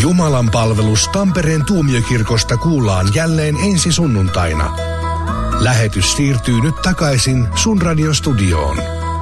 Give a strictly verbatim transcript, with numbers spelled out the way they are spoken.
Jumalan palvelus Tampereen tuomiokirkosta kuullaan jälleen ensi sunnuntaina. Lähetys siirtyy nyt takaisin sun radiostudioon.